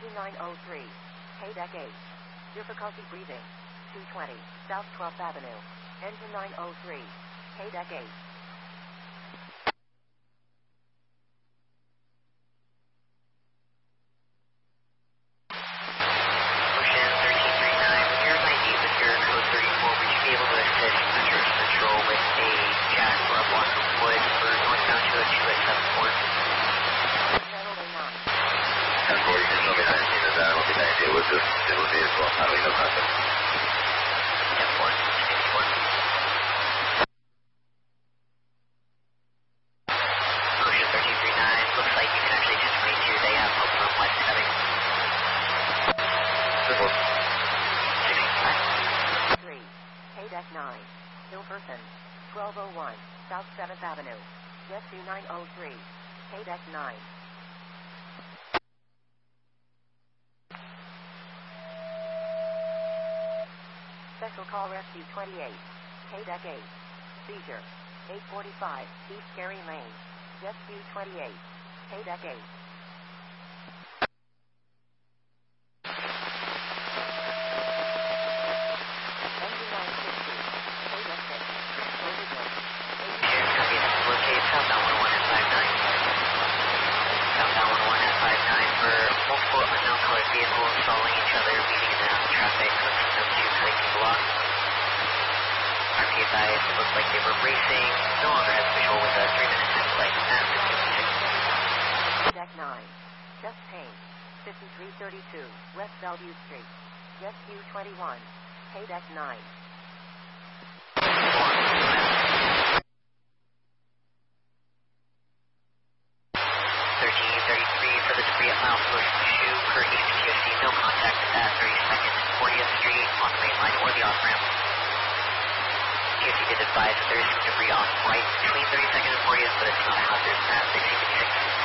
Engine 903. K-Deck 8. Difficulty breathing. 220. South 12th Avenue. Engine 903. K-Deck 8. K-Deck 9. Hilverton. 1201. South 7th Avenue. Rescue 903. K-Deck 9. Special Call Rescue 28. K-Deck 8. Seizure. 845 East Gary Lane. Rescue 28. K-Deck 8. Vehicles following each other, leading in out traffic, clicking them to connecting blocks. RP advised, it looked like they were racing, no longer has visual with a 3-minute time delay at 15:06. Deck 9. Just Payne. 5332 West Bellevue Street. Rescue 21. K-Deck 9. 1333 for the debris at Milepost 2 per East QFC, no contact at 32nd and 40th Street on the main line or the off-ramp. QFC did advise that there is some debris on right between 32nd and 40th, but it's not a hazard at 1656.